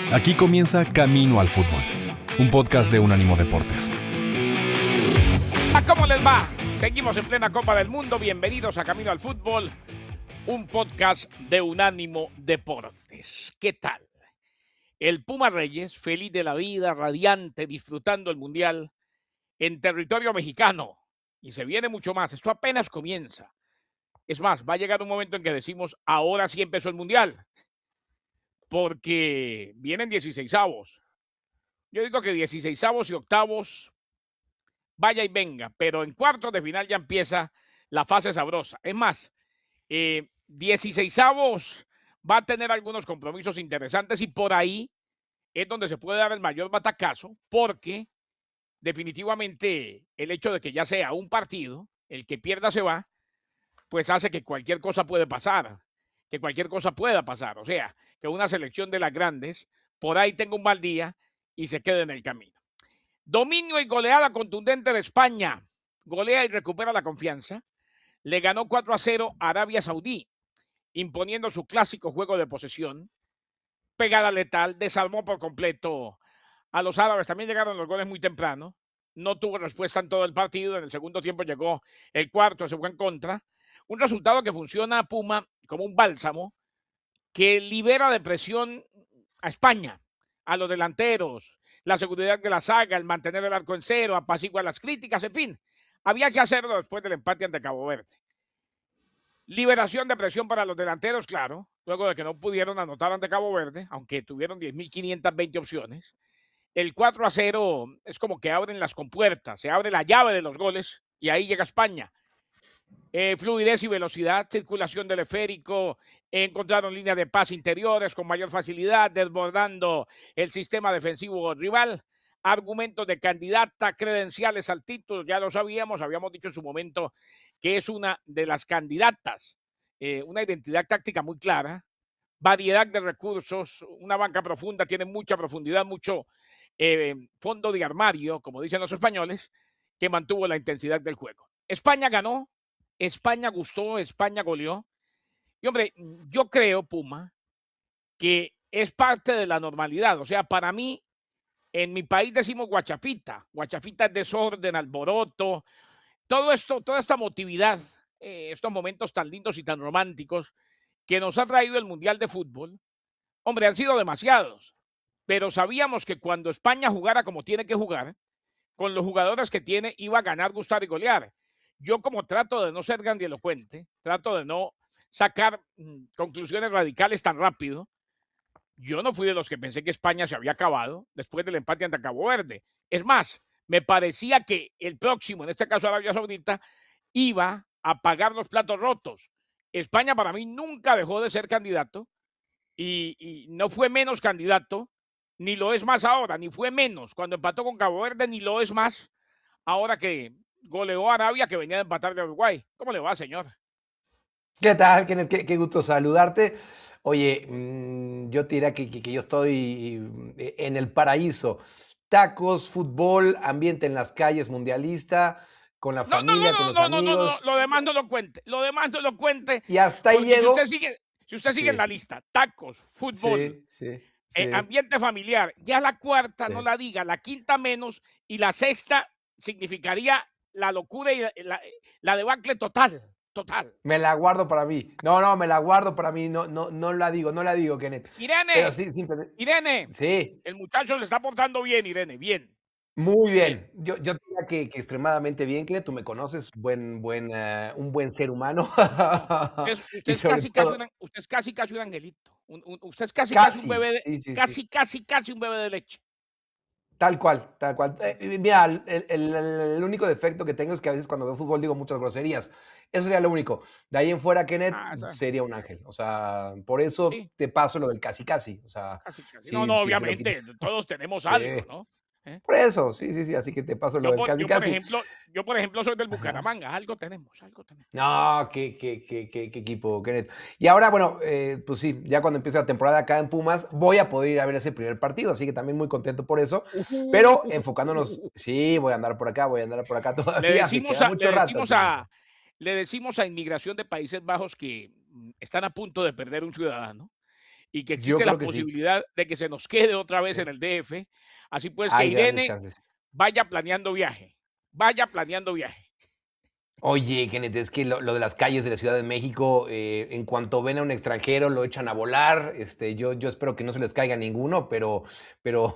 Aquí comienza Camino al Fútbol, un podcast de Unánimo Deportes. ¿Cómo les va? Seguimos en plena Copa del Mundo. Bienvenidos a Camino al Fútbol, un podcast de Unánimo Deportes. ¿Qué tal? El Puma Reyes, feliz de la vida, radiante, disfrutando el Mundial en territorio mexicano. Y se viene mucho más. Esto apenas comienza. Es más, va a llegar un momento en que decimos, ahora sí empezó el Mundial. Porque vienen 16avos. Yo digo que 16avos y octavos, vaya y venga, pero en cuartos de final ya empieza la fase sabrosa. Es más, 16avos va a tener algunos compromisos interesantes y por ahí es donde se puede dar el mayor batacazo, porque definitivamente el hecho de que ya sea un partido, el que pierda se va, pues hace que cualquier cosa puede pasar, que cualquier cosa pueda pasar. O sea, que una selección de las grandes por ahí tenga un mal día y se quede en el camino. Dominio y goleada contundente de España. Golea y recupera la confianza. Le ganó 4-0 a Arabia Saudí, imponiendo su clásico juego de posesión. Pegada letal, desarmó por completo a los árabes. También llegaron los goles muy temprano. No tuvo respuesta en todo el partido. En el segundo tiempo llegó el cuarto, se fue en contra. Un resultado que funciona a Puma como un bálsamo que libera de presión a España, a los delanteros, la seguridad de la saga, el mantener el arco en cero, apacigua las críticas, en fin. Había que hacerlo después del empate ante Cabo Verde. Liberación de presión para los delanteros, claro, luego de que no pudieron anotar ante Cabo Verde, aunque tuvieron 10.520 opciones. El 4-0 es como que abren las compuertas, se abre la llave de los goles y ahí llega España. Fluidez y velocidad, circulación del esférico, encontraron líneas de pase interiores con mayor facilidad, desbordando el sistema defensivo rival. Argumentos de candidata, credenciales al título, ya lo sabíamos, habíamos dicho en su momento que es una de las candidatas, una identidad táctica muy clara, variedad de recursos, una banca profunda, tiene mucha profundidad, mucho fondo de armario, como dicen los españoles, que mantuvo la intensidad del juego. España ganó, España gustó, España goleó. Y hombre, yo creo, Puma, que es parte de la normalidad. O sea, para mí, en mi país decimos guachafita. Guachafita es desorden, alboroto, todo esto, toda esta motividad, estos momentos tan lindos y tan románticos que nos ha traído el Mundial de Fútbol. Hombre, han sido demasiados. Pero sabíamos que cuando España jugara como tiene que jugar, con los jugadores que tiene, iba a ganar, gustar y golear. Yo, como trato de no ser grandilocuente, trato de no sacar conclusiones radicales tan rápido, yo no fui de los que pensé que España se había acabado después del empate ante Cabo Verde. Es más, me parecía que el próximo, en este caso Arabia Saudita, iba a pagar los platos rotos. España para mí nunca dejó de ser candidato y no fue menos candidato, ni lo es más ahora, ni fue menos cuando empató con Cabo Verde, ni lo es más ahora que goleó a Arabia, que venía de empatar de Uruguay. ¿Cómo le va, señor? ¿Qué tal, Kenneth? Qué gusto saludarte. Oye, yo te diría que yo estoy en el paraíso. Tacos, fútbol, ambiente en las calles mundialista, con la No, no, familia, con no, los no, no, no, no, no, amigos. lo demás no lo cuente, lo demás no lo cuente, Y hasta ahí porque llego. si usted sigue en la Sí, lista, tacos, fútbol, sí, sí, sí, ambiente familiar, ya la cuarta no sí. la diga, la quinta menos, y la sexta significaría la locura y la debacle total, total. Me la guardo para mí. No, me la guardo para mí. No la digo, Kenneth. Pero Irene, sí, simplemente. Irene, Sí, el muchacho se está portando bien, Irene, bien, muy bien. bien. Yo diría que extremadamente bien, Kenneth. Tú me conoces, un buen ser humano. No, usted Y es sobre casi, casi todo usted es casi un angelito. Usted es casi, casi un casi, bebé de, sí, sí, sí. casi un bebé de leche. Tal cual, tal cual. Mira, el único defecto que tengo es que a veces cuando veo fútbol digo muchas groserías. Eso sería lo único. De ahí en fuera, Kenneth Ah, sería un ángel. O sea, por eso sí, te paso lo del casi casi. O sea, casi, casi. No, sí, no, sí, se lo quito. obviamente, todos tenemos Sí, algo, ¿no? ¿Eh? por eso, sí, sí, sí. Así que te paso lo del casi casi. Yo, por ejemplo, soy del Ajá. Bucaramanga, algo tenemos, algo tenemos. No, qué equipo, Kenneth. Y ahora, bueno, pues sí, ya cuando empiece la temporada acá en Pumas, voy a poder ir a ver ese primer partido, así que también muy contento por eso. Pero enfocándonos, sí, voy a andar por acá Le todavía, me decimos queda a, mucho rato, Kenneth. le decimos a Inmigración de Países Bajos que están a punto de perder un ciudadano. y que Yo existe la creo que sí. posibilidad de que se nos quede otra vez Sí. en el DF. Así pues, que Hay grandes Irene chances. vaya planeando viaje, vaya planeando viaje. Oye, Kenneth, es que lo de las calles de la Ciudad de México, en cuanto ven a un extranjero, lo echan a volar. Yo espero que no se les caiga ninguno, pero,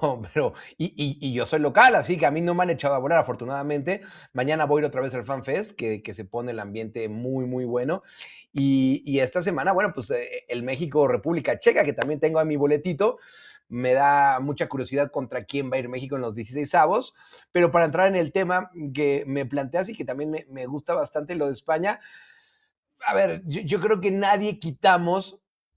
y yo soy local, así que a mí no me han echado a volar, afortunadamente. Mañana voy a ir otra vez al Fan Fest, que se pone el ambiente muy, muy bueno. Y esta semana, bueno, pues el México-República Checa, que también tengo a mi boletito, me da mucha curiosidad contra quién va a ir México en los 16avos. Pero para entrar en el tema que me planteas y que también me gusta bastante lo de España, a ver, yo creo que nadie quitamos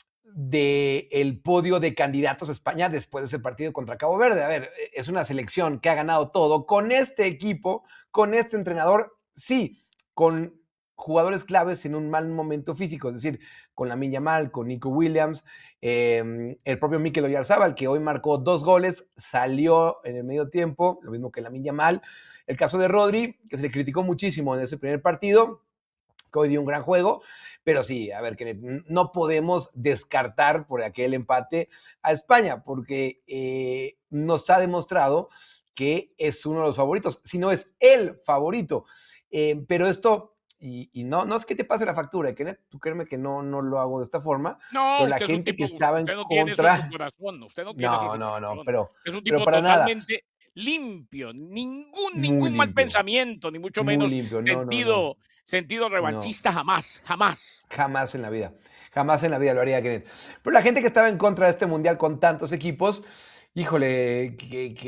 del podio de candidatos a España después de ese partido contra Cabo Verde. A ver, es una selección que ha ganado todo con este equipo, con este entrenador, sí, con jugadores claves en un mal momento físico, es decir, con Lamine Yamal, con Nico Williams, el propio Mikel Oyarzabal, que hoy marcó 2 goles, salió en el medio tiempo, lo mismo que Lamine Yamal. El caso de Rodri, que se le criticó muchísimo en ese primer partido, que hoy dio un gran juego, pero sí, a ver, que no podemos descartar por aquel empate a España, porque nos ha demostrado que es uno de los favoritos, si no es el favorito. Pero esto, y no es que te pase la factura, Kenneth, tú créeme que no lo hago de esta forma, No, pero la usted es un gente que tipo, estaba en usted no tiene eso en su contra, corazón, usted no tiene eso en no, su no, no, corazón. Es un pero tipo para nada, totalmente limpio, muy ningún mal limpio, pensamiento, ni mucho muy menos limpio, no, sentido no. revanchista, jamás, jamás. Jamás en la vida. Jamás en la vida lo haría Kenneth. Pero la gente que estaba en contra de este mundial con tantos equipos, híjole,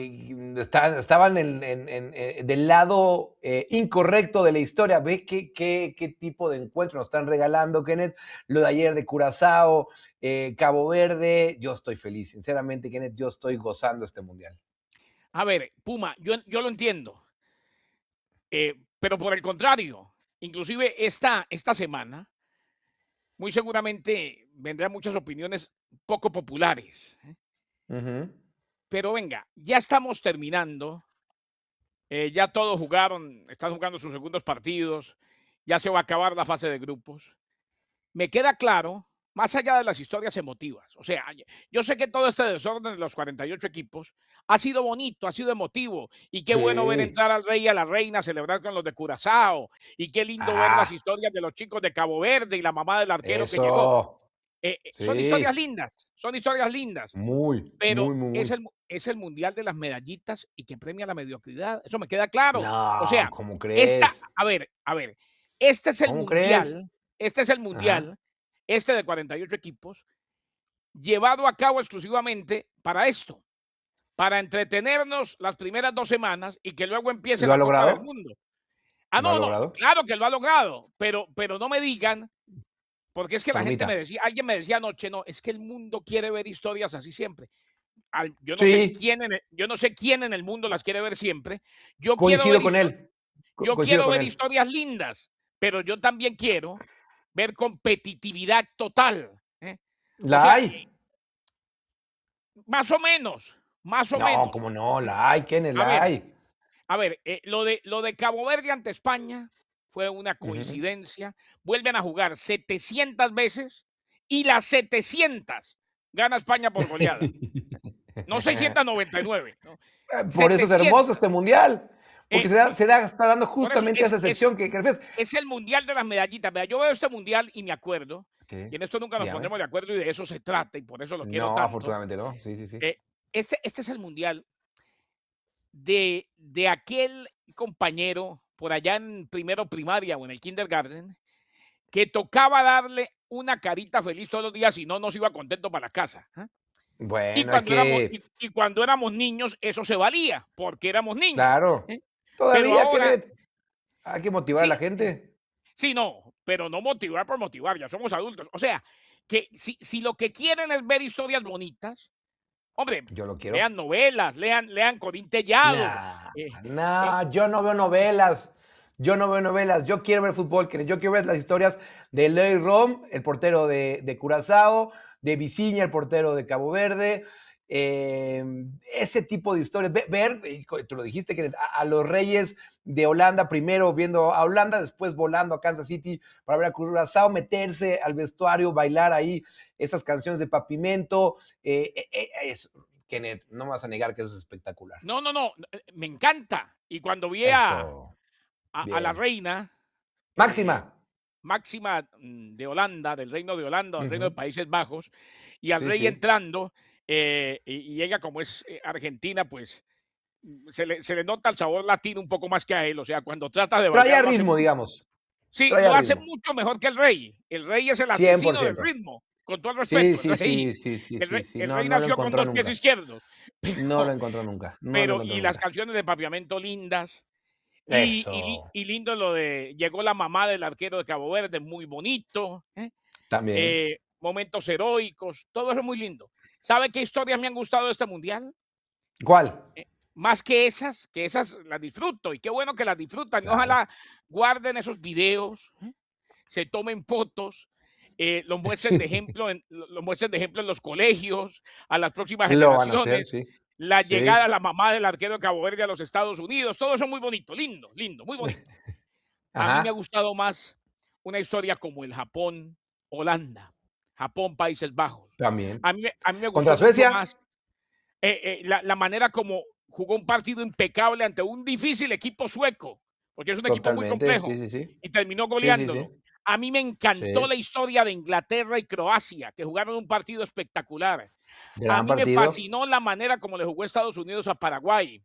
estaban del lado incorrecto de la historia. Ve qué tipo de encuentro nos están regalando, Kenneth. Lo de ayer de Curazao, Cabo Verde. Yo estoy feliz, sinceramente, Kenneth. Yo estoy gozando este mundial. A ver, Puma, yo lo entiendo, pero por el contrario, inclusive esta semana, muy seguramente vendrán muchas opiniones poco populares. Ujú. Pero venga, ya estamos terminando. Ya todos jugaron, están jugando sus segundos partidos. Ya se va a acabar la fase de grupos. Me queda claro, más allá de las historias emotivas. O sea, yo sé que todo este desorden de los 48 equipos ha sido bonito, ha sido emotivo. Y qué bueno ver Sí. entrar al rey y a la reina, celebrar con los de Curazao. Y qué lindo ver las Ah, historias de los chicos de Cabo Verde y la mamá del arquero que llegó. eso. Sí. Son historias lindas, Muy, pero muy, muy, es muy. es el mundial de las medallitas y que premia la mediocridad. Eso me queda claro. O No, sea, ¿cómo esta, crees? a ver, este es el ¿Cómo crees? mundial, este es el Ajá. mundial, este de 48 equipos, llevado a cabo exclusivamente para esto, para entretenernos las primeras 2 semanas y que luego empiece ¿Lo ha la Copa del logrado? Mundo. ¿Lo ha No, logrado? claro que lo ha logrado, pero no me digan, porque es que la gente Palomita. me decía, alguien me decía anoche, no, es que el mundo quiere ver historias así siempre. Sí, Yo no sé quién en el mundo las quiere ver siempre. Yo quiero coincido ver con histo él. yo Coincido quiero con ver él. historias lindas, pero yo también quiero ver competitividad total, ¿eh? O ¿La sea, hay? más o No, menos. cómo no, la hay, Kenneth, A la ver, hay. lo de Cabo Verde ante España fue una Ujú. coincidencia. Vuelven a jugar 700 veces y las 700 gana España por goleada. No 699, ¿no? Por eso es hermoso 700. este mundial, porque Eh, está dando por eso justamente esa excepción que ves. es el mundial de las medallitas. Vea, yo veo este mundial y me acuerdo, Sí, y en esto nunca nos dígame. pondremos de acuerdo y de eso se trata y por eso lo quiero No, tanto. afortunadamente no. Sí, sí, sí. Este es el mundial de aquel compañero por allá en primero primaria o en el kindergarten que tocaba darle una carita feliz todos los días y no nos iba contento para la casa. ¿Ah? Bueno, hay que, Y cuando éramos niños eso se valía porque éramos niños. claro, ¿Eh? Pero todavía, ahora, Kenneth, hay que motivar a la sí, gente. sí, no, pero no motivar por motivar, ya somos adultos. O sea, que si lo que quieren es ver historias bonitas, hombre, Yo lo quiero. lean novelas, lean Corín Tellado. Nah, Eh, nah, yo no veo novelas. Yo no veo novelas. Yo quiero ver fútbol. Yo quiero ver las historias de Ley Rom, el portero de Curazao, de Visiña, el portero de Cabo Verde. eh, Ese tipo de historias. Ver, y tú lo dijiste, que a los Reyes de Holanda, primero viendo a Holanda, después volando a Kansas City para ver a Curazao, meterse al vestuario, bailar ahí esas canciones de Pavimento, Kenneth, no me vas a negar que eso es espectacular. No, me encanta. Y cuando vi Eso, a la bien. reina, Máxima. Máxima de Holanda, del Reino de Holanda, del Reino de Países Bajos, y al Sí, rey sí. entrando, y ella como es argentina, pues se le nota el sabor latino un poco más que a él, o sea, cuando trata de bailar Traía lo hace ritmo, muy, digamos. sí, Traía lo hace ritmo. mucho mejor que el rey. El rey es el asesino del 100%. ritmo, con todo el Sí, respeto. sí, sí, sí, sí, sí, sí. El No, rey no lo nació con encontró dos pies nunca. izquierdos, No lo pero, encontró nunca. No lo pero encontró y las nunca. canciones de Papiamento lindas. Eso. Y lindo lo de llegó la mamá del arquero de Cabo Verde, muy bonito. También. Momentos heroicos, todo eso es muy lindo. ¿Sabe qué historias me han gustado de este mundial? ¿Cuál? Más que esas las disfruto y qué bueno que las disfrutan y Claro. ojalá guarden esos videos, se tomen fotos, los muestren de ejemplo los muestren de ejemplo en los colegios, a las próximas Lo van a hacer, generaciones. sí. La llegada de Sí. la mamá del arquero de Cabo Verde a los Estados Unidos, todo eso es muy bonito, lindo, lindo, muy bonito. A mí me ha Ajá. gustado más una historia como el Japón-Holanda, Japón-Países Bajos. También. A mí me ¿Contra gustó mucho Suecia? más la manera como jugó un partido impecable ante un difícil equipo sueco, porque es un equipo muy Totalmente. Sí, complejo, sí, sí. y terminó Sí, sí, sí. goleándolo. A mí me encantó Sí. la historia de Inglaterra y Croacia, que jugaron un partido espectacular. A Gran mí me partido. fascinó la manera como le jugó Estados Unidos a Paraguay.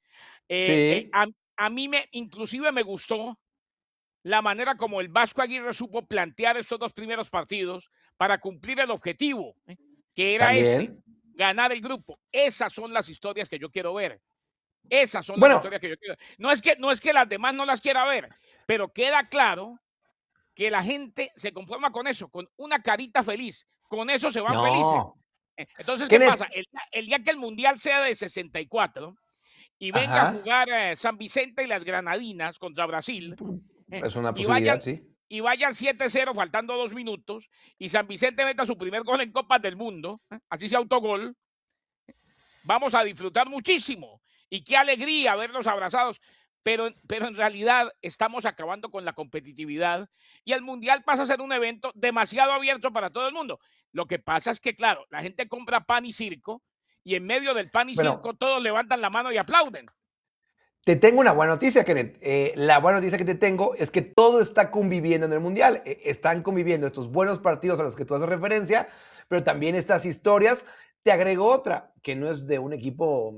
Eh, eh, Sí. a, a mí inclusive me gustó la manera como el Vasco Aguirre supo plantear estos dos primeros partidos para cumplir el objetivo, que era ese, También. ganar el grupo. Esas son las historias que yo quiero ver. Esas son las Bueno, historias que yo quiero ver. No es que las demás no las quiera ver, pero queda claro que la gente se conforma con eso, con una carita feliz. Con eso se van felices. no. Entonces, ¿qué Kenneth. pasa? El día que el Mundial sea de 64 y venga a Ajá. jugar San Vicente y las Granadinas contra Brasil, Es una y posibilidad, vayan sí. y vayan 7-0 faltando 2 minutos y San Vicente meta su primer gol en Copas del Mundo, así sea autogol, vamos a disfrutar muchísimo. Y qué alegría verlos abrazados. Pero en realidad estamos acabando con la competitividad y el Mundial pasa a ser un evento demasiado abierto para todo el mundo. Lo que pasa es que, claro, la gente compra pan y circo y en medio del pan y Bueno, circo todos levantan la mano y aplauden. te tengo una buena noticia, Kenneth. La buena noticia que te tengo es que todo está conviviendo en el Mundial. Están conviviendo estos buenos partidos a los que tú haces referencia, pero también estas historias. Te agrego otra, que no es de un equipo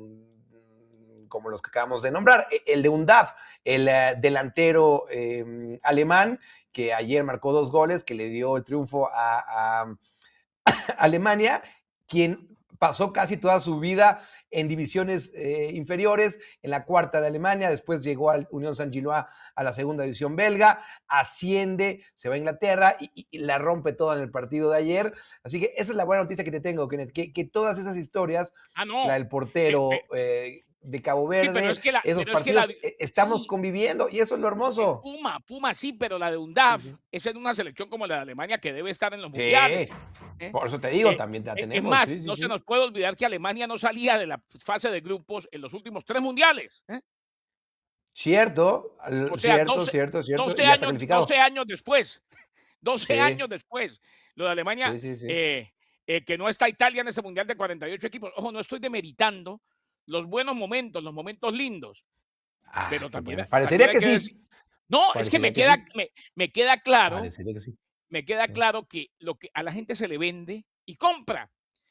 como los que acabamos de nombrar, el de UNDAF, el delantero alemán, que ayer marcó 2 goles, que le dio el triunfo a Alemania, quien pasó casi toda su vida en divisiones inferiores, en la cuarta de Alemania, después llegó al Unión Saint-Gilloise a la segunda división belga, asciende, se va a Inglaterra y la rompe toda en el partido de ayer. Así que esa es la buena noticia que te tengo, Kenneth, que todas esas historias, Ah, la no. del portero de Cabo Sí, Verde, esos partidos, estamos sí, conviviendo y eso es lo hermoso. Puma sí, pero la de Sí, UNDAF, sí. esa es una selección como la de Alemania que debe estar en los Sí, mundiales. ¿eh? por eso te digo, también la Es tenemos. más, Sí, sí, no se sí. nos puede olvidar que Alemania no salía de la fase de grupos en los últimos 3 mundiales. Cierto, O sea, cierto, cierto, cierto. 12 Y ya está años, calificado. 12 años después. 12 Sí, años después. Lo de Alemania, sí, sí, sí. que no está Italia en ese mundial de 48 equipos. Ojo, no estoy demeritando los buenos momentos, los momentos lindos, Ah, pero qué también, bueno. también Parecería hay que que decir. sí. No, es que Parecería que sí. me queda claro, Parecería que sí. Sí. que lo que a la gente se le vende y compra.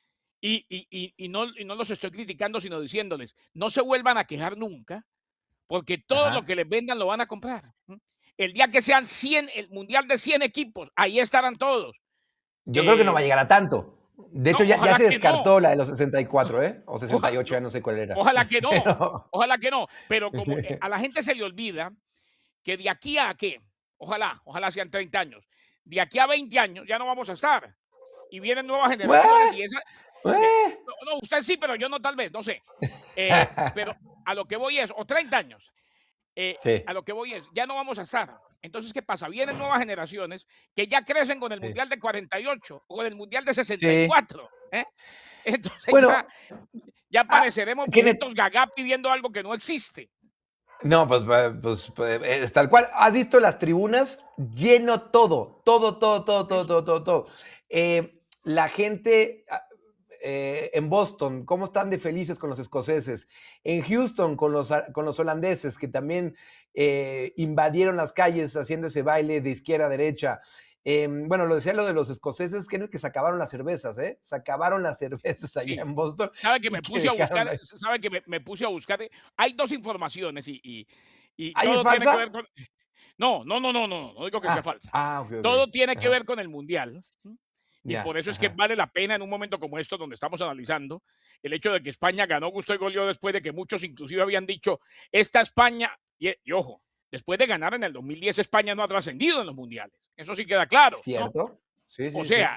Y no los estoy criticando, sino diciéndoles, no se vuelvan a quejar nunca, porque todo lo Ajá. que les vendan lo van a comprar. El día que sean 100, el mundial de 100 equipos, ahí estarán todos. Yo creo que no va a Eh, llegar a tanto. De no, hecho, ya ojalá se que no. descartó la de los 64, ¿eh? O No, 68, ya no sé cuál era. ojalá que no. Pero... Ojalá que no. Pero como a la gente se le olvida que de aquí a qué, ojalá sean 30 años, de aquí a 20 años ya no vamos a estar. Y vienen nuevas generaciones ¡Bue! y esa, ¡Bue! no, usted sí, pero yo no tal vez, no sé. Pero a lo que voy es, o 30 años, Sí, a lo que voy es, ya no vamos a estar. Entonces, ¿qué pasa? Vienen nuevas generaciones que ya crecen con el sí, Mundial de 48 o con el Mundial de sí. 64. Entonces Bueno, ya pareceremos Kenneth, viejitos gagá pidiendo algo que no existe. no, pues, es tal cual. ¿Has visto las tribunas? Lleno todo, todo, todo, todo, todo, todo, todo, todo. la gente en Boston, cómo están de felices con los escoceses, en Houston con los holandeses que también invadieron las calles haciendo ese baile de izquierda a derecha. Bueno, lo decía lo de los escoceses, que en el que se acabaron las cervezas, ¿eh? Se acabaron las cervezas allá Sí. en Boston Sabe que y me que puse a dejaron buscar, ahí. sabe que me puse a buscar. Hay dos informaciones y ¿Ahí es todo tiene que ver falsa? con. No, no, no, no, no, no digo que sea falsa. Ok, ok. Todo tiene que Ajá, ver con el mundial. Y ya, por eso es que ajá. vale la pena en un momento como esto, donde estamos analizando el hecho de que España ganó, gustó y goleó, después de que muchos inclusive habían dicho, esta España, y ojo, después de ganar en el 2010, España no ha trascendido en los mundiales. Eso sí queda claro, ¿no? ¿Cierto? Sí, O sí, sí. sea,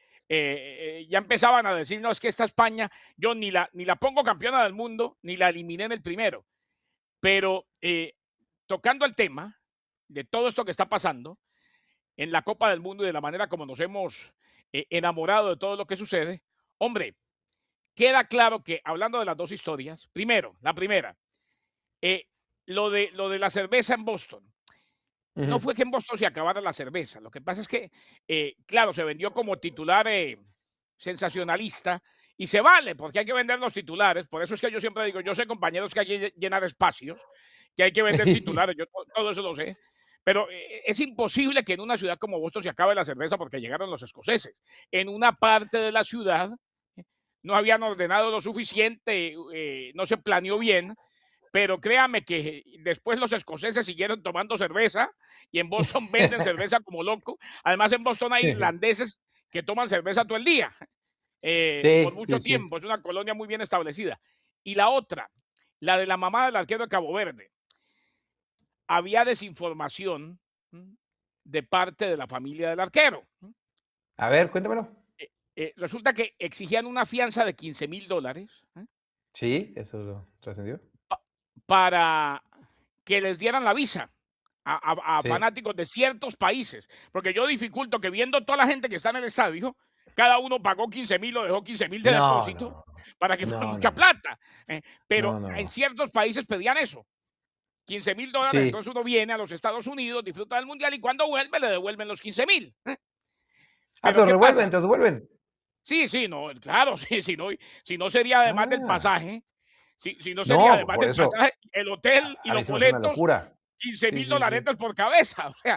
ya empezaban a decir, no, es que esta España, yo ni la pongo campeona del mundo, ni la eliminé en el primero. Pero tocando el tema de todo esto que está pasando en la Copa del Mundo y de la manera como nos hemos enamorado de todo lo que sucede, hombre, queda claro que, hablando de las dos historias, primero, la primera, eh, lo de la cerveza en Boston. No Ujú. fue que en Boston se acabara la cerveza. Lo que pasa es que, claro, se vendió como titular sensacionalista, y se vale, porque hay que vender los titulares. Por eso es que yo siempre digo, yo sé, compañeros, que hay que llenar espacios, que hay que vender titulares, yo todo eso lo sé. Pero es imposible que en una ciudad como Boston se acabe la cerveza porque llegaron los escoceses. En una parte de la ciudad no habían ordenado lo suficiente, no se planeó bien, pero créame que después los escoceses siguieron tomando cerveza, y en Boston venden cerveza como loco. Además, en Boston hay irlandeses que toman cerveza todo el día, por Sí, sí, mucho sí. tiempo. Es una colonia muy bien establecida. Y la otra, la de la mamá del arquero de Cabo Verde. Había desinformación de parte de la familia del arquero. A ver, cuéntamelo. Resulta que exigían una fianza de $15,000 Sí, eso lo trascendió. para que les dieran la visa a Sí. fanáticos de ciertos países. Porque yo dificulto que, viendo toda la gente que está en el estadio, cada uno pagó 15,000 o dejó 15,000 de No, depósito no, para que fuera no, mucha no, no, plata. Pero no, no, en no. ciertos países pedían eso, $15,000. Sí. Entonces uno viene a los Estados Unidos, disfruta del mundial, y cuando vuelve le devuelven los 15,000. Pero Te ¿qué pasa? los devuelven. Sí, sí, no, claro, sí, si no sería además del Ah, pasaje, si no sería no, además por del eso pasaje, el hotel y a mí los se me hace una boletos, locura. quince Sí, mil sí, sí. dolaretes por cabeza. O sea,